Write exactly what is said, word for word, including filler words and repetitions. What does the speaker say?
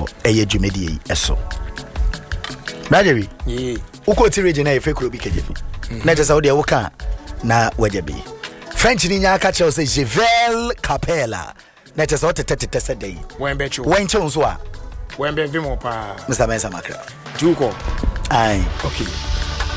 wɔ ɛyɛ dwumadi yi ɛso Bradery yeah uko ti region na efe kuro bi keje na je sa wo de wo ka na waje bi French ni nya ka che say Jevel Capella na je sa wo tete tete se dey wen be chu wen che nso a wen be vimo pa Mister Mensa Makra two call ai okay